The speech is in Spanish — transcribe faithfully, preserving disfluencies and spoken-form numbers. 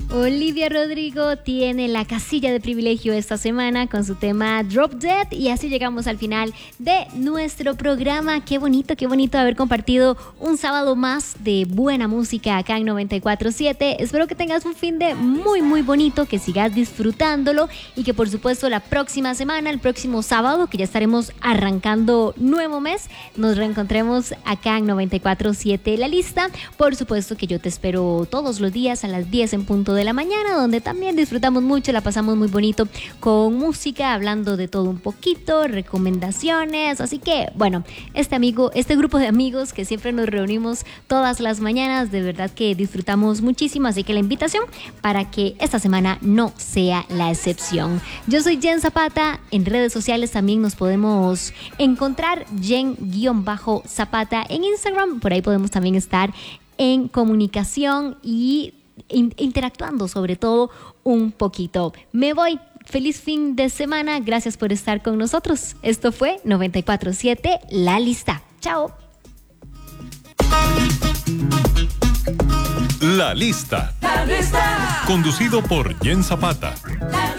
Olivia Rodrigo tiene la casilla de privilegio esta semana con su tema Drop Dead y así llegamos al final de nuestro programa. Qué bonito, qué bonito haber compartido un sábado más de buena música acá en noventa y cuatro siete. Espero que tengas un fin de muy muy bonito, que sigas disfrutándolo y que por supuesto la próxima semana, el próximo sábado, que ya estaremos arrancando nuevo mes, nos reencontremos acá en noventa y cuatro siete La Lista. Por supuesto que yo te espero todos los días a las diez en punto de de la mañana, donde también disfrutamos mucho, la pasamos muy bonito con música, hablando de todo un poquito, recomendaciones. Así que, bueno, este amigo, este grupo de amigos que siempre nos reunimos todas las mañanas, de verdad que disfrutamos muchísimo. Así que la invitación para que esta semana no sea la excepción. Yo soy Jen Zapata, en redes sociales también nos podemos encontrar, Jen-Zapata en Instagram, por ahí podemos también estar en comunicación y interactuando sobre todo un poquito. Me voy. Feliz fin de semana. Gracias por estar con nosotros. Esto fue noventa y cuatro siete La Lista. Chao. La Lista. La Lista. Conducido por Jen Zapata. La